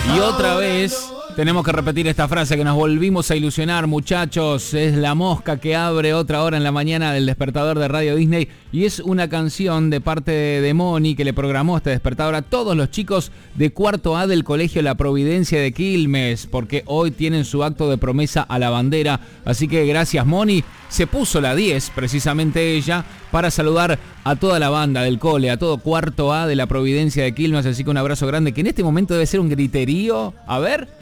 Y otra vez tenemos que repetir esta frase que nos volvimos a ilusionar, muchachos. Es la mosca que abre otra hora en la mañana del despertador de Radio Disney. Y es una canción de parte de Moni que le programó este despertador a todos los chicos de cuarto A del Colegio La Providencia de Quilmes, porque hoy tienen su acto de promesa a la bandera. Así que gracias, Moni. Se puso la 10, precisamente ella, para saludar a toda la banda del cole, a todo cuarto A de La Providencia de Quilmes. Así que un abrazo grande, que en este momento debe ser un griterío. A ver.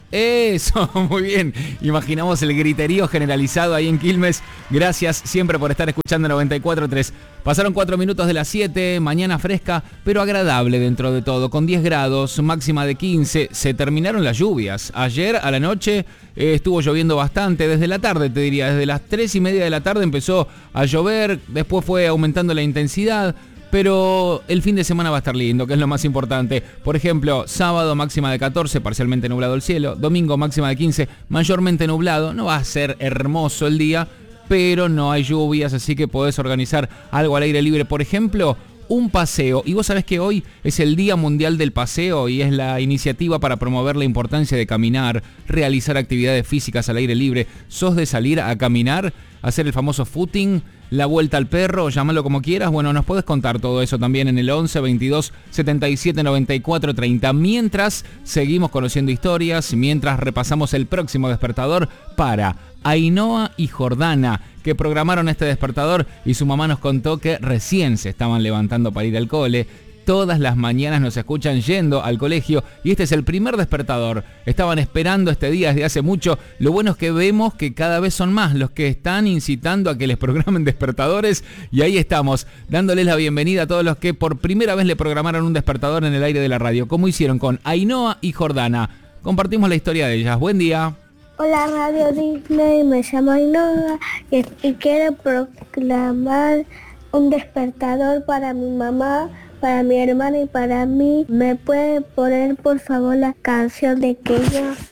Eso, muy bien. Imaginamos el griterío generalizado ahí en Quilmes. Gracias siempre por estar escuchando 94.3. Pasaron 4 minutos de las 7, mañana fresca, pero agradable dentro de todo, con 10 grados, máxima de 15. Se terminaron las lluvias. Ayer a la noche estuvo lloviendo bastante, desde la tarde te diría, desde las 3:30 de la tarde empezó a llover, después fue aumentando la intensidad. Pero el fin de semana va a estar lindo, que es lo más importante. Por ejemplo, sábado máxima de 14, parcialmente nublado el cielo. Domingo máxima de 15, mayormente nublado. No va a ser hermoso el día, pero no hay lluvias, así que podés organizar algo al aire libre. Por ejemplo, un paseo. Y vos sabés que hoy es el Día Mundial del Paseo y es la iniciativa para promover la importancia de caminar, realizar actividades físicas al aire libre. ¿Sos de salir a caminar, hacer el famoso footing, la vuelta al perro, llámalo como quieras? Bueno, nos podés contar todo eso también en el 11 22 77 94 30. Mientras seguimos conociendo historias, mientras repasamos el próximo despertador para Ainhoa y Jordana, que programaron este despertador y su mamá nos contó que recién se estaban levantando para ir al cole. Todas las mañanas nos escuchan yendo al colegio y este es el primer despertador. Estaban esperando este día desde hace mucho. Lo bueno es que vemos que cada vez son más los que están incitando a que les programen despertadores y ahí estamos, dándoles la bienvenida a todos los que por primera vez le programaron un despertador en el aire de la radio, como hicieron con Ainhoa y Jordana. Compartimos la historia de ellas. Buen día. Hola Radio Disney, me llamo Ainhoa y quiero proclamar un despertador para mi mamá, para mi hermana y para mí. ¿Me puede poner por favor la canción de Kenia?